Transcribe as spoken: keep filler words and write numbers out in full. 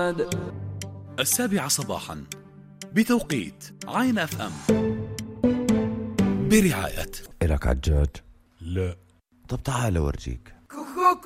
رشاد. السابعة صباحا بتوقيت عين اف ام، برعاية. إلك عجاج؟ لا. طب تعال أورجيك.